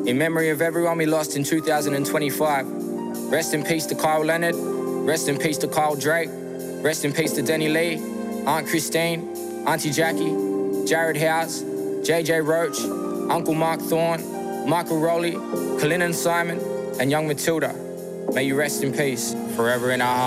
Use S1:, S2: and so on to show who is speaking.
S1: In memory of everyone we lost in 2025. Rest in peace to Kyle Leonard. Rest in peace to Kyle Drake. Rest in peace to Denny Lee, Aunt Christine, Auntie Jackie, Jared House, JJ Roach, Uncle Mark Thorne, Michael Rowley, Kalinin Simon, and young Matilda. May you rest in peace, forever in our hearts.